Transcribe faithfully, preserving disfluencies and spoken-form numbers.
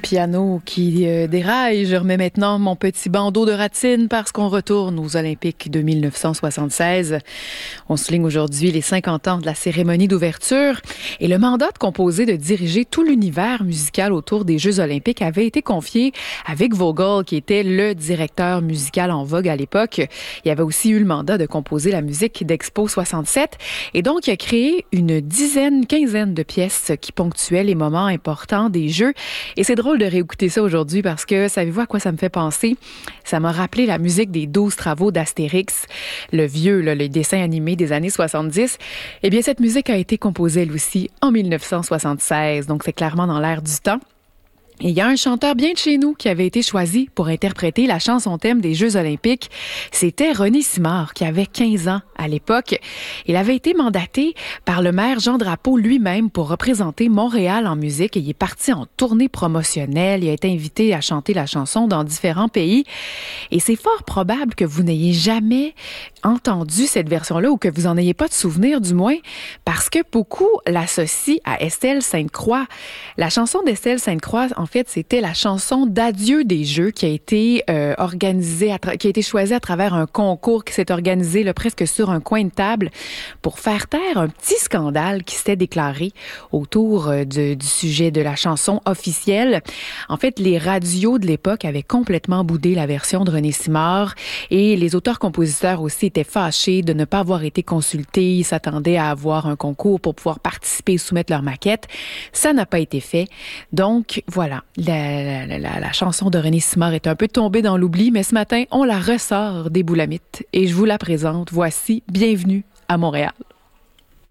piano qui euh, déraille. Je remets maintenant mon petit bandeau de ratine parce qu'on retourne aux Olympiques de mille neuf cent soixante-seize. On souligne aujourd'hui les cinquante ans de la cérémonie d'ouverture et le mandat de composer, de diriger tout l'univers musical autour des Jeux olympiques avait été confié à Vic Vogel, qui était le directeur musical en vogue à l'époque. Il avait aussi eu le mandat de composer la musique d'Expo soixante-sept et donc il a créé une dizaine, quinzaine de pièces qui ponctuaient les moments importants des Jeux. Et c'est drôle de réécouter ça aujourd'hui parce que, savez-vous à quoi ça me fait penser? Ça m'a rappelé la musique des douze travaux d'Astérix, le vieux, là, le dessin animé des années soixante-dix. Eh bien, cette musique a été composée, elle aussi, en mille neuf cent soixante-seize. Donc, c'est clairement dans l'air du temps. Et il y a un chanteur bien de chez nous qui avait été choisi pour interpréter la chanson thème des Jeux olympiques. C'était René Simard, qui avait quinze ans à l'époque. Il avait été mandaté par le maire Jean Drapeau lui-même pour représenter Montréal en musique. Et il est parti en tournée promotionnelle. Il a été invité à chanter la chanson dans différents pays. Et c'est fort probable que vous n'ayez jamais entendu cette version-là ou que vous en ayez pas de souvenir, du moins, parce que beaucoup l'associent à Estelle Sainte-Croix. La chanson d'Estelle Sainte-Croix, en En fait, c'était la chanson d'adieu des Jeux qui a été euh, organisée, à tra- qui a été choisie à travers un concours qui s'est organisé là, presque sur un coin de table pour faire taire un petit scandale qui s'était déclaré autour euh, de, du sujet de la chanson officielle. En fait, les radios de l'époque avaient complètement boudé la version de René Simard et les auteurs-compositeurs aussi étaient fâchés de ne pas avoir été consultés. Ils s'attendaient à avoir un concours pour pouvoir participer et soumettre leur maquette. Ça n'a pas été fait. Donc, voilà. La, la, la, la chanson de René Simard est un peu tombée dans l'oubli, mais ce matin, on la ressort des boulamites et je vous la présente. Voici Bienvenue à Montréal.